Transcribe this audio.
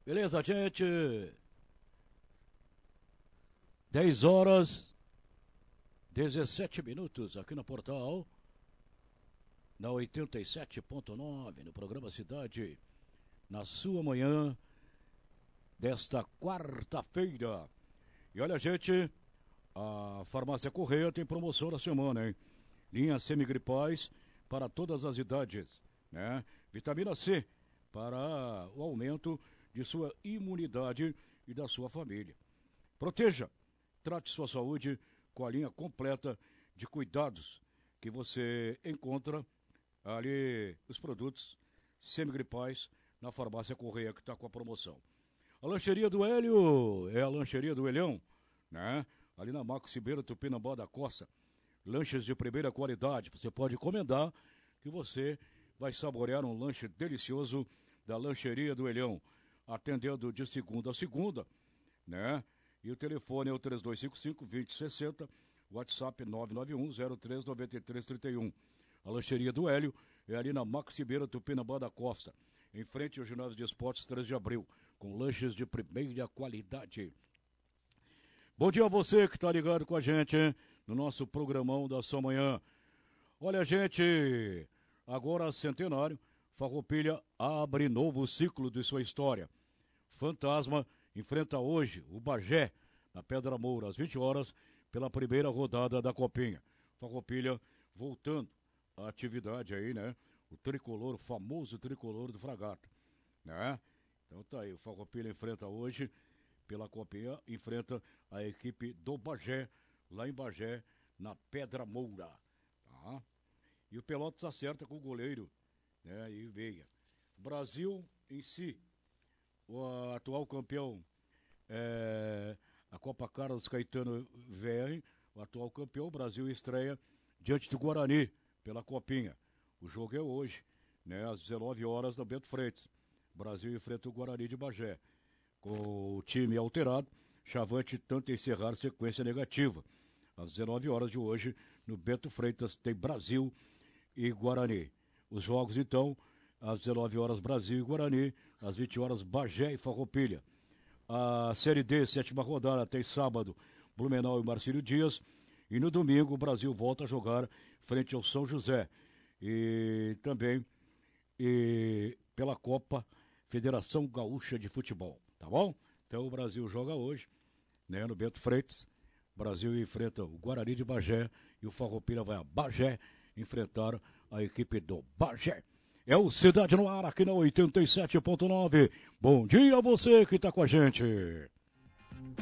Beleza, gente? 10 horas 17 minutos aqui no portal, na 87.9, no programa Cidade, na sua manhã desta quarta-feira. E olha, gente, a Farmácia Correia tem promoção da semana, hein? Linha semigripais para todas as idades, né? Vitamina C para o aumento de sua imunidade e da sua família. Proteja, trate sua saúde com a linha completa de cuidados que você encontra ali, os produtos semigripais na Farmácia Correia, que está com a promoção. A lancheria do Hélio é a lancheria do Elhão, né? Ali na Marcos Ribeiro, Tupinambá da Costa. Lanches de primeira qualidade. Você pode encomendar que você vai saborear um lanche delicioso da lancheria do Elhão. Atendendo de segunda a segunda, né? E o telefone é o 3255-2060, WhatsApp 991-039331. A lancheria do Hélio é ali na Max Ribeiro, Tupinambá da Costa, em frente ao ginásio de esportes 3 de abril, com lanches de primeira qualidade. Bom dia a você que está ligado com a gente, hein? No nosso programão da sua manhã. Olha, gente, agora centenário, Farroupilha abre novo ciclo de sua história. Fantasma enfrenta hoje o Bagé, na Pedra Moura, às 20 horas, pela primeira rodada da Copinha. Farroupilha voltando à atividade aí, né? O tricolor, o famoso tricolor do Fragata, né? Então tá aí, o Farroupilha enfrenta hoje, pela Copinha, enfrenta a equipe do Bagé, lá em Bagé, na Pedra Moura, tá? E o Pelotas acerta com o goleiro, né? E meia. Brasil em si, o atual campeão a Copa Carlos Caetano VR, o atual campeão, o Brasil estreia diante do Guarani pela Copinha. O jogo é hoje, né, às 19 horas no Bento Freitas. O Brasil enfrenta o Guarani de Bagé. Com o time alterado, Chavante tenta encerrar sequência negativa. Às 19 horas de hoje, no Bento Freitas, tem Brasil e Guarani. Os jogos, então, às 19 horas Brasil e Guarani, às 20 horas Bagé e Farroupilha. A Série D, sétima rodada, tem sábado Blumenau e Marcílio Dias. E no domingo o Brasil volta a jogar frente ao São José. E também pela Copa Federação Gaúcha de Futebol, tá bom? Então o Brasil joga hoje, né, no Bento Freitas. O Brasil enfrenta o Guarani de Bagé e o Farroupilha vai a Bagé enfrentar a equipe do Bagé. É o Cidade no Ar, aqui na 87.9. Bom dia a você que está com a gente.